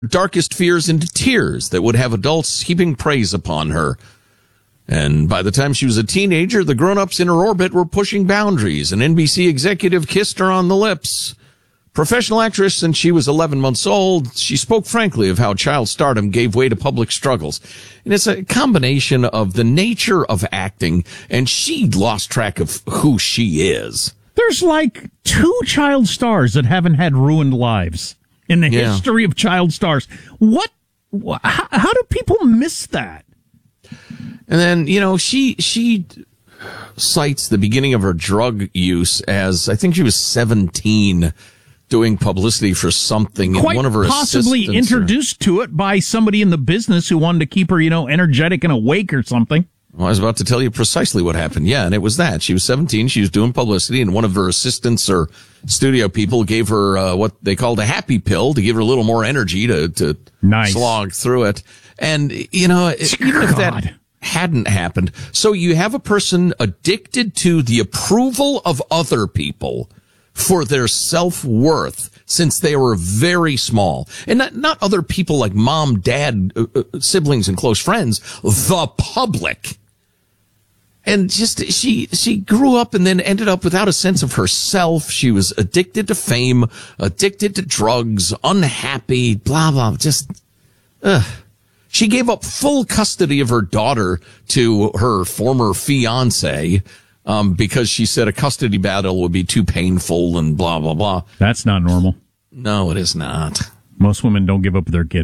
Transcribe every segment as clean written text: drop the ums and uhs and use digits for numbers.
darkest fears into tears that would have adults heaping praise upon her. And by the time she was a teenager, the grown-ups in her orbit were pushing boundaries. An NBC executive kissed her on the lips. Professional actress since she was 11 months old, she spoke frankly of how child stardom gave way to public struggles. And it's a combination of the nature of acting, and she lost track of who she is. There's like 2 child stars that haven't had ruined lives in the history of child stars. How do people miss that? And then, she cites the beginning of her drug use as, I think she was 17, doing publicity for something. Quite one of her possibly introduced to it by somebody in the business who wanted to keep her, energetic and awake or something. Well, I was about to tell you precisely what happened. Yeah, and it was that. She was 17, she was doing publicity, and one of her assistants or studio people gave her what they called a happy pill to give her a little more energy to slog through it. And, even if that hadn't happened, so you have a person addicted to the approval of other people for their self-worth since they were very small. And not other people like mom, dad, siblings, and close friends, the public. And just, she grew up and then ended up without a sense of herself. She was addicted to fame, addicted to drugs, unhappy, blah, blah, She gave up full custody of her daughter to her former fiancé, because she said a custody battle would be too painful and blah, blah, blah. That's not normal. No, it is not. Most women don't give up their kid.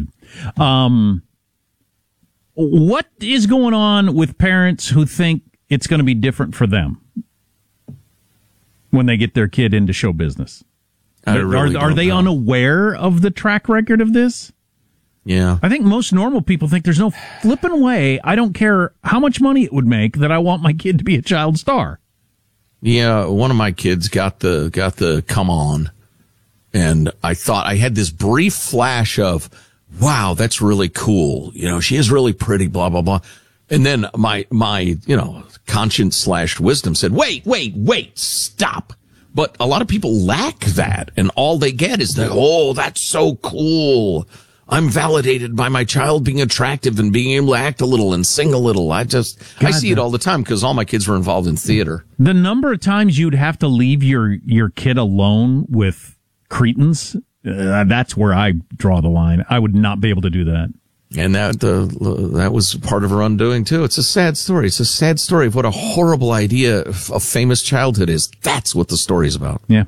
What is going on with parents who think it's going to be different for them when they get their kid into show business? Are they unaware of the track record of this? Yeah. I think most normal people think there's no flipping way. I don't care how much money it would make that I want my kid to be a child star. Yeah, one of my kids got the come on, and I thought I had this brief flash of, wow, that's really cool. She is really pretty, blah, blah, blah. And then my conscience/wisdom said, wait, stop. But a lot of people lack that, and all they get is that, oh, that's so cool. I'm validated by my child being attractive and being able to act a little and sing a little. I see it all the time because all my kids were involved in theater. The number of times you'd have to leave your kid alone with cretins, that's where I draw the line. I would not be able to do that. And that was part of her undoing, too. It's a sad story. It's a sad story of what a horrible idea of famous childhood is. That's what the story's about. Yeah.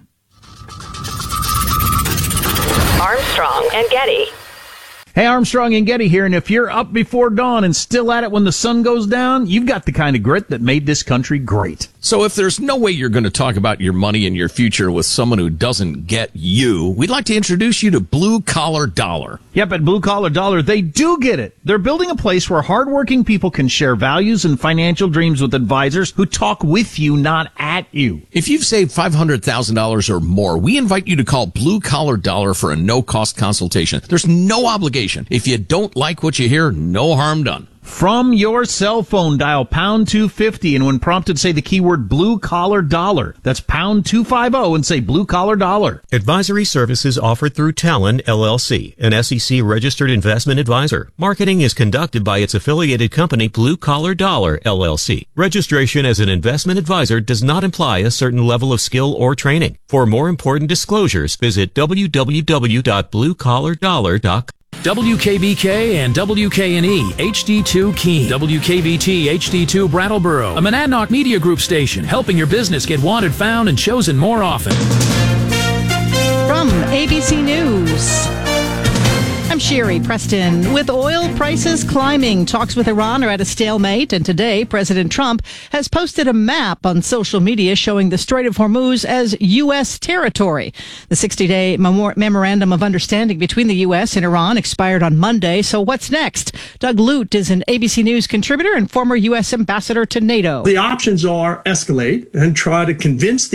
Armstrong and Getty. Hey, Armstrong and Getty here, and if you're up before dawn and still at it when the sun goes down, you've got the kind of grit that made this country great. So if there's no way you're going to talk about your money and your future with someone who doesn't get you, we'd like to introduce you to Blue Collar Dollar. Yep, at Blue Collar Dollar, they do get it. They're building a place where hardworking people can share values and financial dreams with advisors who talk with you, not at you. If you've saved $500,000 or more, we invite you to call Blue Collar Dollar for a no-cost consultation. There's no obligation. If you don't like what you hear, no harm done. From your cell phone, dial pound 250, and when prompted, say the keyword Blue Collar Dollar. That's pound 250 and say Blue Collar Dollar. Advisory services offered through Talon, LLC, an SEC-registered investment advisor. Marketing is conducted by its affiliated company, Blue Collar Dollar, LLC. Registration as an investment advisor does not imply a certain level of skill or training. For more important disclosures, visit www.bluecollardollar.com. WKBK and WKNE HD2 Keene, WKBT HD2 Brattleboro, a Monadnock Media Group station, helping your business get wanted, found, and chosen more often. From ABC News, I'm Sherry Preston. With oil prices climbing, talks with Iran are at a stalemate, and today President Trump has posted a map on social media showing the Strait of Hormuz as U.S. territory. The 60-day memorandum of understanding between the U.S. and Iran expired on Monday, so what's next? Doug Lute is an ABC News contributor and former U.S. ambassador to NATO. The options are escalate and try to convince the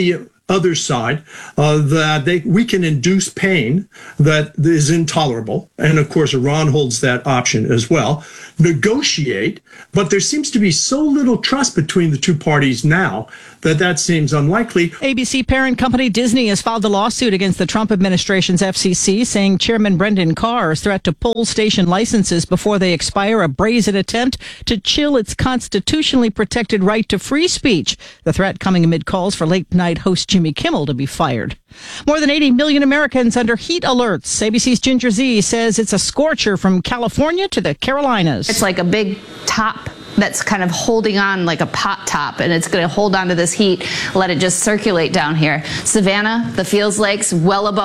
other side that we can induce pain that is intolerable. And of course, Iran holds that option as well. Negotiate, but there seems to be so little trust between the two parties now that seems unlikely. ABC parent company Disney has filed a lawsuit against the Trump administration's FCC, saying Chairman Brendan Carr's threat to pull station licenses before they expire a brazen attempt to chill its constitutionally protected right to free speech. The threat coming amid calls for late-night host Jimmy Kimmel to be fired. More than 80 million Americans under heat alerts. ABC's Ginger Z says it's a scorcher from California to the Carolinas. It's like a big top that's kind of holding on like a pot top, and it's going to hold on to this heat, let it just circulate down here. Savannah, the Fields Lakes, well above